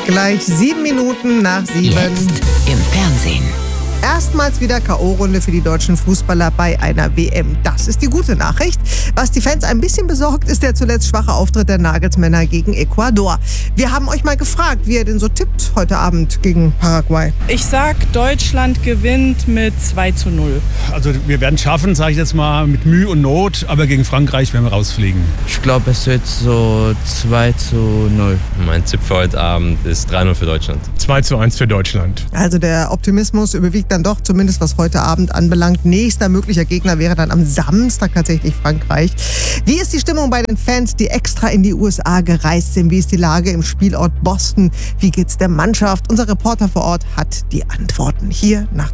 Gleich 7 Minuten nach 7. Jetzt im Fernsehen. Erstmals wieder K.O.-Runde für die deutschen Fußballer bei einer WM. Das ist die gute Nachricht. Was die Fans ein bisschen besorgt, ist der zuletzt schwache Auftritt der Nagelsmänner gegen Ecuador. Wir haben euch mal gefragt, wie ihr denn so tippt heute Abend gegen Paraguay. Ich sag, Deutschland gewinnt mit 2:0. Also wir werden es schaffen, sage ich jetzt mal, mit Mühe und Not, aber gegen Frankreich werden wir rausfliegen. Ich glaube, es wird so 2:0. Mein Tipp für heute Abend ist 3:0 für Deutschland. 2:1 für Deutschland. Also der Optimismus überwiegt dann doch, zumindest was heute Abend anbelangt. Nächster möglicher Gegner wäre dann am Samstag tatsächlich Frankreich. Wie ist die Stimmung bei den Fans, die extra in die USA gereist sind? Wie ist die Lage im Spielort Boston? Wie geht's der Mannschaft? Unser Reporter vor Ort hat die Antworten hier nach